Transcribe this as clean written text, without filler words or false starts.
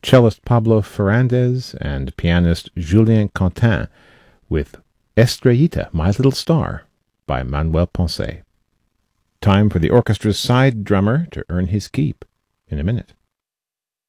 cellist Pablo Ferrandez and pianist Julien Quentin with Estrellita, My Little Star, by Manuel Ponce. Time for the orchestra's side drummer to earn his keep in a minute.